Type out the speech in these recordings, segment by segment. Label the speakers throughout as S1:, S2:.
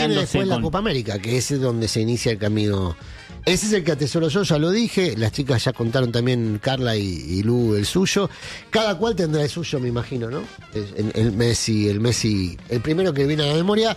S1: después la Copa América, que ese es donde se inicia el camino. Ese es el que atesoro yo, ya lo dije. Las chicas ya contaron también, Carla y Lu, el suyo. Cada cual tendrá el suyo, me imagino, ¿no? El Messi, el primero que viene a la memoria.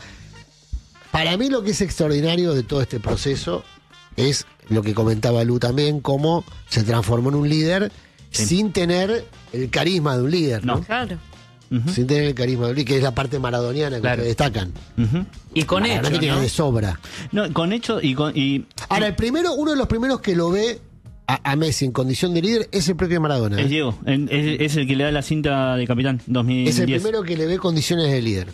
S1: Para mí lo que es extraordinario de todo este proceso es lo que comentaba Lu también, cómo se transformó en un líder sin tener el carisma de un líder, ¿no?
S2: Claro.
S1: Sin tener el carisma de un líder, que es la parte maradoniana que ustedes destacan.
S3: Y con hechos,
S1: que tiene de sobra.
S4: No, con hechos y
S1: Ahora, uno de los primeros que lo ve a Messi en condición de líder es el propio Maradona.
S4: Es Diego, es el que le da la cinta de capitán 2010.
S1: Es el primero que le ve condiciones de líder.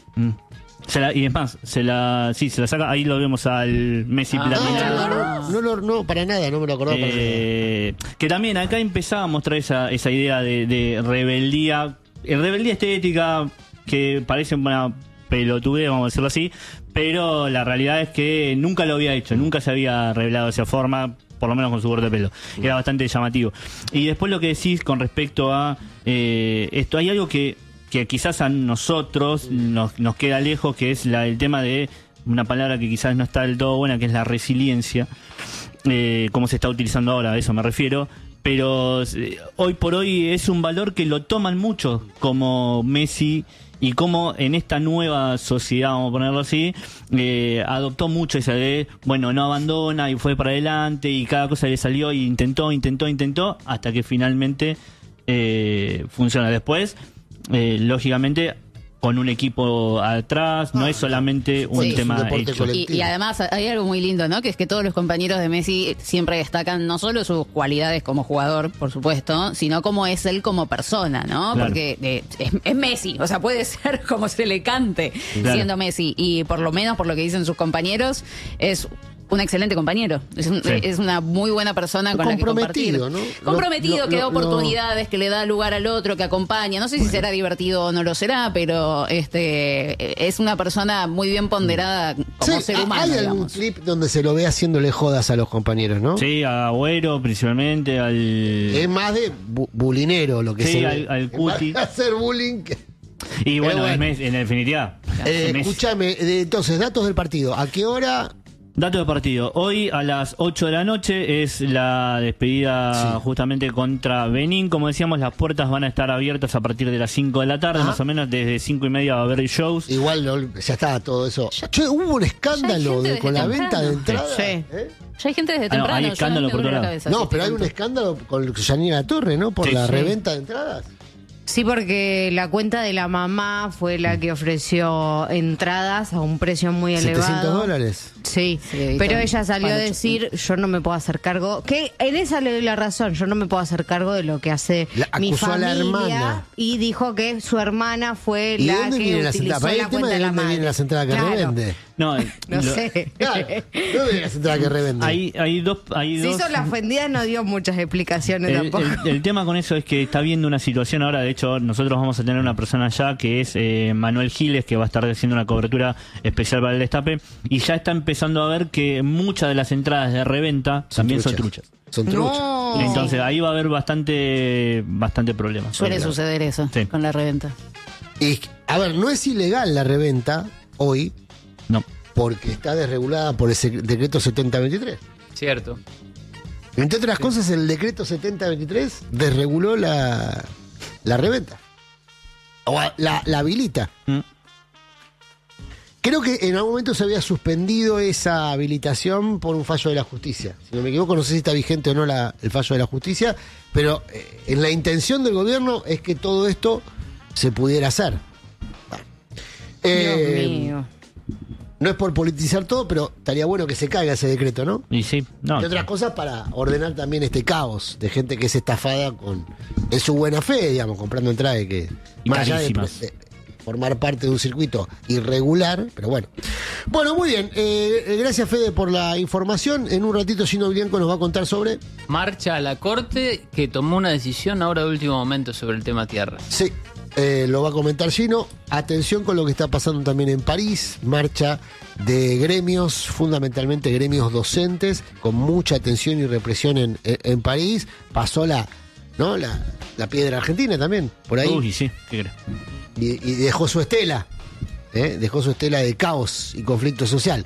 S4: Y es más, se la saca, ahí lo vemos al Messi platinado.
S1: No, para nada, no me lo acordaba.
S4: Que también acá empezaba a mostrar esa idea de rebeldía estética, que parece una pelotudez, vamos a decirlo así, pero la realidad es que nunca lo había hecho, nunca se había revelado de esa forma, por lo menos con su corte de pelo. Era bastante llamativo. Y después lo que decís con respecto a esto, hay algo que quizás a nosotros nos queda lejos, que es el tema de una palabra que quizás no está del todo buena, que es la resiliencia, como se está utilizando ahora, a eso me refiero. Pero hoy por hoy es un valor que lo toman mucho como Messi, y como en esta nueva sociedad, vamos a ponerlo así, adoptó mucho esa de, bueno, no abandona y fue para adelante y cada cosa le salió y intentó, hasta que finalmente funciona. Después, lógicamente, con un equipo atrás, no es solamente un tema hecho.
S2: Y además hay algo muy lindo, ¿no? Que es que todos los compañeros de Messi siempre destacan no solo sus cualidades como jugador, por supuesto, sino cómo es él como persona, ¿no?
S4: Claro.
S2: Porque es Messi, o sea, puede ser como se le cante siendo Messi. Y por lo menos, por lo que dicen sus compañeros, es un excelente compañero. Es una muy buena persona con la que compartir.
S1: ¿No?
S2: Comprometido, que da oportunidades, que le da lugar al otro, que acompaña. No sé si será divertido o no lo será, pero es una persona muy bien ponderada como ser humano.
S1: Hay algún clip donde se lo ve haciéndole jodas a los compañeros, ¿no?
S4: Sí, a Agüero principalmente,
S1: Es más de bulinero lo que se ve.
S4: al Cuti.
S1: Hacer bullying.
S4: Y bueno, en definitiva.
S1: Escúchame, entonces, datos del partido. ¿A qué hora?
S4: Dato de partido. Hoy a las 8 de la noche es la despedida justamente contra Benín. Como decíamos, las puertas van a estar abiertas a partir de las 5 de la tarde, más o menos desde 5:30 va a haber shows.
S1: Igual ya está todo eso. Hubo un escándalo con la venta de entradas.
S2: Sí. Ya hay gente desde temprano.
S4: Hay escándalo por otro lado.
S1: No, pero hay un escándalo con Yanina Torre, ¿no? Por la reventa de entradas.
S5: Sí, porque la cuenta de la mamá fue la que ofreció entradas a un precio muy elevado.
S1: $700.
S5: Sí, pero ella salió a decir, yo no me puedo hacer cargo, que en esa le doy la razón, yo no me puedo hacer cargo de lo que hace mi familia,
S1: a la hermana.
S5: Y dijo que su hermana fue
S1: ¿Y
S5: la
S1: dónde
S5: que
S1: vienen las
S5: utilizó
S1: entradas?
S5: la cuenta de la madre.
S1: ¿Vienen las entradas que revende?
S4: No
S5: sé.
S1: Claro, ¿dónde vienen las entradas que revende?
S4: Hay dos.
S5: Se hizo la ofendida, no dio muchas explicaciones tampoco.
S4: El tema con eso es que está viendo una situación ahora. De hecho, nosotros vamos a tener una persona allá que es Manuel Giles, que va a estar haciendo una cobertura especial para el Destape, y ya está empezando a ver que muchas de las entradas de reventa también son truchas.
S1: Son truchas.
S5: No.
S4: Entonces ahí va a haber bastante problemas.
S2: Suele suceder eso con la reventa.
S1: Y, a ver, no es ilegal la reventa hoy.
S4: No.
S1: Porque está desregulada por el decreto 7023.
S3: Cierto.
S1: Entre otras cosas, el decreto 7023 desreguló la reventa. O la habilita. Creo que en algún momento se había suspendido esa habilitación por un fallo de la justicia. Si no me equivoco, no sé si está vigente o no el fallo de la justicia, pero en la intención del gobierno es que todo esto se pudiera hacer.
S5: Dios mío.
S1: No es por politizar todo, pero estaría bueno que se caiga ese decreto, ¿no?
S4: Y sí, no.
S1: Entre otras cosas, para ordenar también este caos de gente que es estafada en su buena fe, digamos, comprando entradas que más allá de formar parte de un circuito irregular, pero bueno. Bueno, muy bien. Gracias, Fede, por la información. En un ratito Gino Bianco nos va a contar sobre...
S3: Marcha a la Corte que tomó una decisión ahora de último momento sobre el tema tierra.
S1: Sí. Lo va a comentar Gino. Atención con lo que está pasando también en París. Marcha de gremios, fundamentalmente gremios docentes, con mucha atención y represión en París. Pasó la piedra argentina también, por ahí.
S4: Uy, sí, ¿qué crees?
S1: Y dejó su estela. Dejó su estela de caos y conflicto social.